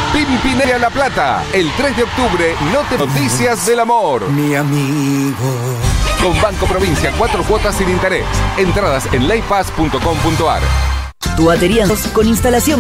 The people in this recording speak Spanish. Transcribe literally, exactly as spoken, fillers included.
Pimpinela La Plata. El tres de octubre, no te noticias del amor. Mi amigo. Con Banco Provincia, cuatro cuotas sin interés. Entradas en leypass punto com punto ar. Tu batería con instalación